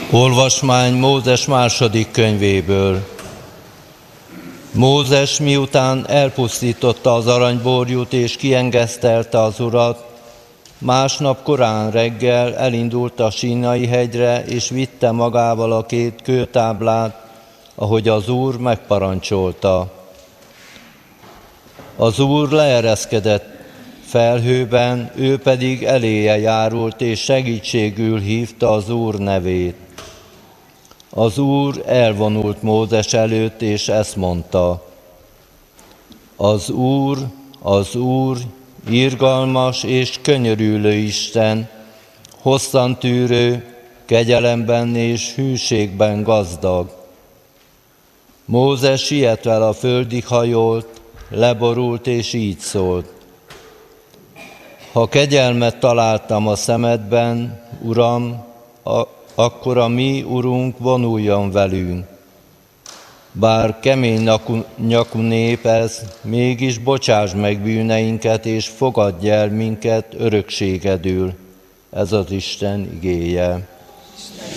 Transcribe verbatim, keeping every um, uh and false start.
Olvasmány Mózes második könyvéből. Mózes miután elpusztította az aranyborjút és kiengesztelte az Urat, másnap korán reggel elindult a Sínai hegyre, és vitte magával a két kőtáblát, ahogy az Úr megparancsolta. Az Úr leereszkedett felhőben, ő pedig eléje járult, és segítségül hívta az Úr nevét. Az Úr elvonult Mózes előtt, és ezt mondta: Az Úr, az Úr, irgalmas és könyörülő Isten, hosszantűrő, kegyelemben és hűségben gazdag. Mózes sietve a földig hajolt, leborult és így szólt: Ha kegyelmet találtam a szemedben, Uram, a, akkor a mi Urunk vonuljon velünk. Bár kemény nyakú nép ez, mégis bocsáss meg bűneinket, és fogadj el minket örökségedül. Ez az Isten igéje.